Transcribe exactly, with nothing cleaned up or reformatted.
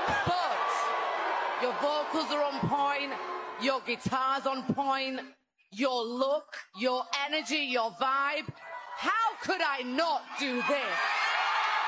But your vocals are on point, your guitar's on point, your look, your energy, your vibe. How could I not do this?